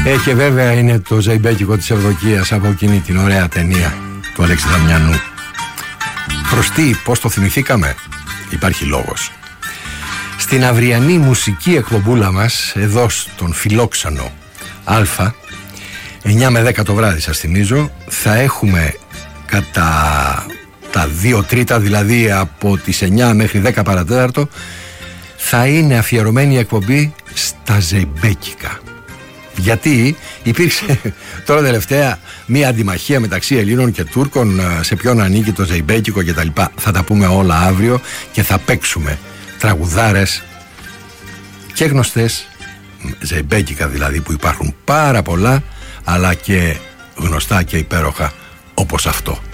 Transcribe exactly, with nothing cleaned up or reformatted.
Ε, και βέβαια είναι το ζεϊμπέκικο της Ευδοκίας από εκείνη την ωραία ταινία του Αλέξη Δαμιανού. Προστή, πώς το θυμηθήκαμε? Υπάρχει λόγος. Στην αυριανή μουσική εκπομπούλα μας, εδώ στον Φιλόξενο Α, εννιά με δέκα το βράδυ σας θυμίζω, θα έχουμε κατά τα δύο τρίτα, δηλαδή από τις εννιά μέχρι δέκα παρατέταρτο, θα είναι αφιερωμένη η εκπομπή στα ζεϊμπέκικα. Γιατί υπήρξε τώρα τελευταία μία αντιμαχία μεταξύ Ελλήνων και Τούρκων, σε ποιον ανήκει το ζεϊμπέκικο κτλ. Θα τα πούμε όλα αύριο και θα παίξουμε τραγουδάρες και γνωστές, ζεϊμπέκικα δηλαδή, που υπάρχουν πάρα πολλά, αλλά και γνωστά και υπέροχα όπως αυτό.